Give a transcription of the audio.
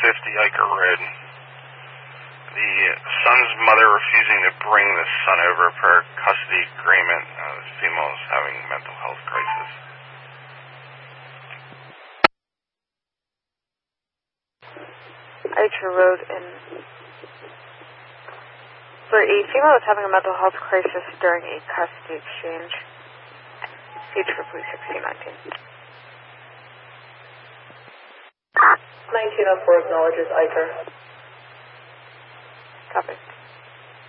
Iker Red. The son's mother refusing to bring the son over per custody agreement. This female is having a mental health crisis. Iker Road in... So a female is having a mental health crisis during a custody exchange. H for police 1619. 1904 acknowledges Iker. Copy.